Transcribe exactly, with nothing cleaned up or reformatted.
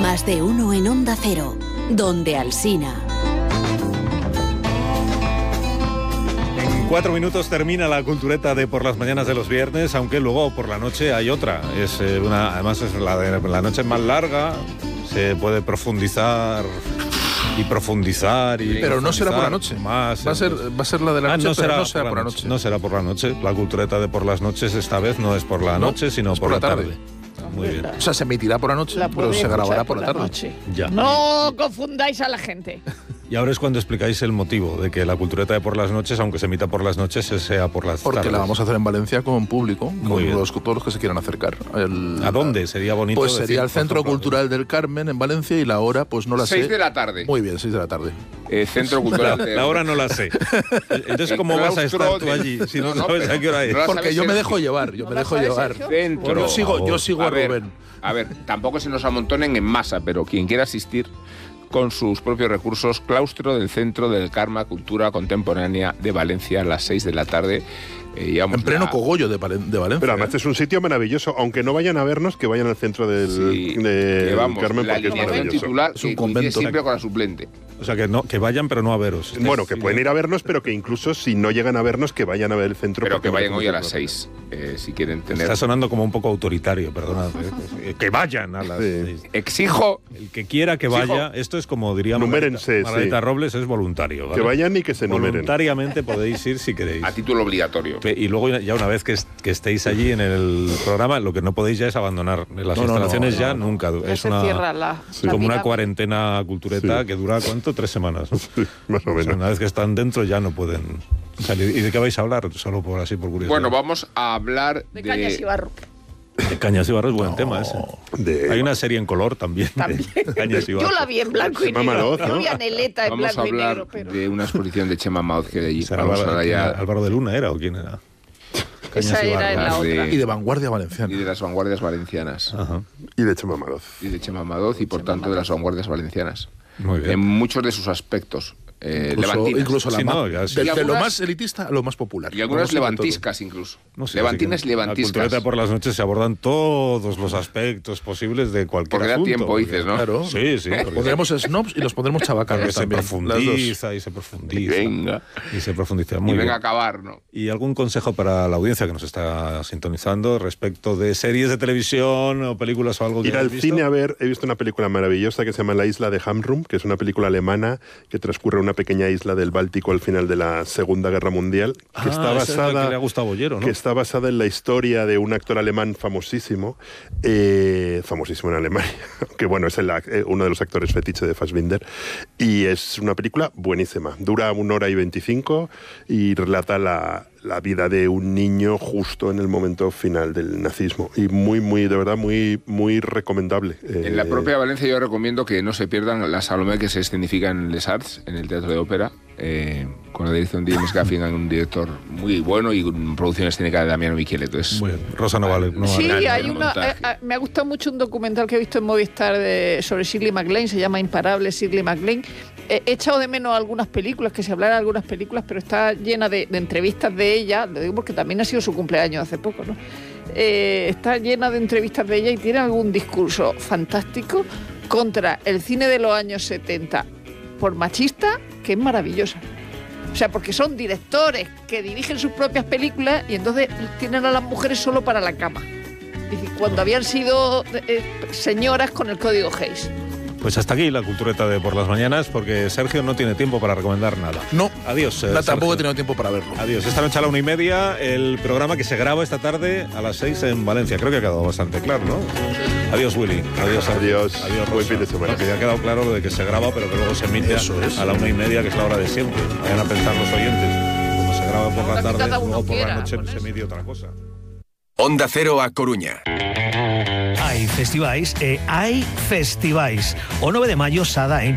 Más de uno en Onda Cero, donde Alsina. En cuatro minutos termina la cultureta de por las mañanas de los viernes, aunque luego por la noche hay otra. Es eh, una, además es la, de, la noche es más larga, se puede profundizar y profundizar y pero profundizar no será por la noche. Más, va a ser va a ser la de la ah, noche, no pero será no será por la noche. noche. No será por la noche. La cultureta de por las noches esta vez no es por la no, noche, sino por, por la tarde. tarde. Muy bien. O sea, se emitirá por la noche, la pero se grabará por la tarde. Noche. Ya. No confundáis a la gente. Y ahora es cuando explicáis el motivo de que la cultureta de por las noches, aunque se emita por las noches, sea por las Porque tardes. la vamos a hacer en Valencia con público, Muy con bien. los, todos los que se quieran acercar. El, ¿A dónde? Sería bonito Pues decir, sería el por Centro ejemplo, Cultural del Carmen en Valencia y la hora, pues no la sé. seis de la tarde. Muy bien, seis de la tarde. Eh, Centro Cultural La, del... la hora no la sé. Entonces, El ¿cómo vas a estar claustro tú de- allí si no, No, no, sabes pero- a qué hora es? no la Porque sabes, yo me Sergio. dejo llevar, yo ¿No me la dejo sabes, llevar. Sergio? Dentro. Yo sigo, yo sigo a, a ver, Rubén. A ver, tampoco se nos amontonen en masa, pero quien quiera asistir con sus propios recursos, claustro del Centro del Karma Cultura Contemporánea de Valencia a las seis de la tarde. Eh, llevamos En pleno la- cogollo de, Valen- de Valencia. Pero además ¿eh? es un sitio maravilloso, aunque no vayan a vernos, que vayan al centro del, Sí, de que vamos, Carmen la porque es alineación maravilloso. titular Es un que coincide convento. siempre con la suplente. O sea, que no que vayan, pero no a veros. Bueno, que pueden ir a vernos, pero que incluso si no llegan a vernos, que vayan a ver el centro. Pero porque que vayan merece hoy a mucho las la seis, eh, si quieren tener... Está sonando como un poco autoritario, perdona. eh, que vayan a las... Sí. Exijo El que quiera que Exijo- vaya, esto es como diría Numérense, Margarita sí. Robles, es voluntario. ¿vale? Que vayan y que se numeren. Voluntariamente podéis ir si queréis. a título obligatorio. Y luego ya una vez que, est- que estéis allí en el programa, lo que no podéis ya es abandonar las No, no, instalaciones no, ya no, no. nunca. Ya Es se una cierra la, la como una pirámide. cuarentena cultureta Sí. que dura ¿cuánto? Tres semanas. ¿no? Sí, más o O sea, menos. una vez que están dentro ya no pueden salir. ¿Y de qué vais a hablar? Solo por así por curiosidad. Bueno, vamos a hablar De de... cañas y barro. De Cañas y Barro es buen tema ese. De- Hay una serie en color también. de También. Cañas y Yo Barro. la vi en blanco y Chema negro. Maroz, Yo ¿no? vi a Neleta en Vamos a blanco y hablar negro, pero... de una exposición de Chema Maoz que de allí. ¿Será Vamos Álvaro, a ya Álvaro de Luna era o quién era? Esa Cañas y era Barro. en la Las de- otra. Y de vanguardia y valenciana. de las vanguardias valencianas. Ajá. Y de Chema Maroz. Y de Chema Madoz y por tanto de las vanguardias valencianas. Muy bien. En muchos de sus aspectos. Eh, Incluso, levantinas. incluso la Sí, ma- no, ya sí. de, Y de lo algunas- más elitista a lo más popular. Y algunas Vamos a ver todo. levantiscas incluso. No sé, Levantines así que La levantiscas. cultureta por las noches se abordan todos los aspectos posibles de cualquier Porque da asunto, tiempo, porque- dices, ¿no? Claro. Sí, sí. porque- Pondremos snobs y los pondremos porque chabacanos se también. Las dos. profundiza y se profundiza. Venga. Y se profundiza. Y Muy venga bien. a acabar, ¿no? ¿Y algún consejo para la audiencia que nos está sintonizando respecto de series de televisión o películas o algo que Ir al hayáis visto? cine a ver, he visto una película maravillosa que se llama La isla de Hamrum, que es una película alemana que transcurre en una pequeña isla del Báltico al final de la Segunda Guerra Mundial, que Ah, está esa es la basada que le ha gustado a Bollero, ¿no? que está basada en la historia de un actor alemán famosísimo, eh, famosísimo en Alemania, que bueno, es el, ac- eh, uno de los actores fetiche de Fassbinder, y es una película buenísima, dura una hora y veinticinco y relata la, la vida de un niño justo en el momento final del nazismo, y muy, muy, de verdad, muy, muy recomendable. En la Eh, propia Valencia yo recomiendo que no se pierdan la Salomé que se escenifica en Les Arts, en el Teatro de Ópera, eh, con la dirección de James Gaffigan, un director muy bueno, y con producción escénica de Damiano Micheletto. Es Muy bien. Rosa no vale. No Sí, vale. hay el una. montaje. eh, eh, me ha gustado mucho un documental que he visto en Movistar de, sobre Shirley MacLaine, se llama Imparable Shirley MacLaine. Eh, he echado de menos algunas películas, que se hablaran de algunas películas, pero está llena de, de entrevistas de ella, lo digo porque también ha sido su cumpleaños hace poco, ¿no? Eh, está llena de entrevistas de ella y tiene algún discurso fantástico contra el cine de los años setenta por machista, que es maravillosa. O sea, porque son directores que dirigen sus propias películas y entonces tienen a las mujeres solo para la cama. Es decir, cuando habían sido eh, señoras con el código Hayes. Pues hasta aquí la cultureta de por las mañanas, porque Sergio no tiene tiempo para recomendar nada. No, Adiós. eh, la, tampoco Sergio. he tenido tiempo para verlo. Adiós. Esta noche a la una y media, el programa que se graba esta tarde a las seis en Valencia. Creo que ha quedado bastante claro, ¿no? Adiós, Willy. Adiós, Sergio. Adiós. Adiós, Buen Rosa. fin de semana. No, que ya ha quedado claro lo de que se graba, pero que luego se emite Eso es. a la una y media, que es la hora de siempre. Vayan a pensar los oyentes. Como se graba por la Ahora que tarde, cada uno luego por quiera, la noche con se eso. emite otra cosa. Onda Cero a Coruña. Hai festivais e hai festivais. O nove de maio Sada en